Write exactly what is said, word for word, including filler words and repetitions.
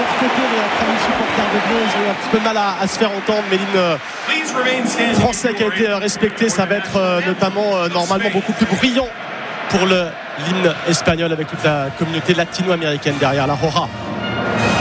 l'autre côté, les trois mille supporters de Bleu, ils ont eu un petit peu mal à, à se faire entendre, mais l'hymne français qui a été respecté, ça va être euh, notamment euh, normalement beaucoup plus brillant pour le, l'hymne espagnol avec toute la communauté latino-américaine derrière la Roja.